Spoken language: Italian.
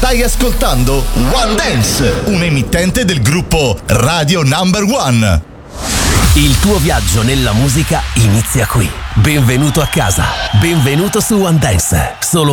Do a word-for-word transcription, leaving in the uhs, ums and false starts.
Stai ascoltando One Dance, un emittente del gruppo Radio Number One. Il tuo viaggio nella musica inizia qui. Benvenuto a casa. Benvenuto su One Dance. Solo